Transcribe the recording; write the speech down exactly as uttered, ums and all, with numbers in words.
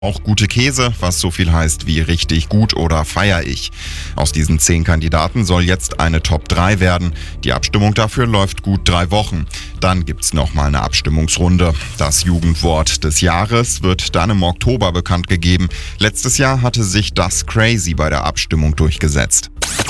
Auch gute Käse, was so viel heißt wie richtig gut oder feier ich. Aus diesen zehn Kandidaten soll jetzt eine Top drei werden. Die Abstimmung dafür läuft gut drei Wochen. Dann gibt's nochmal eine Abstimmungsrunde. Das Jugendwort des Jahres wird dann im Oktober bekannt gegeben. Letztes Jahr hatte sich das Crazy bei der Abstimmung durchgesetzt.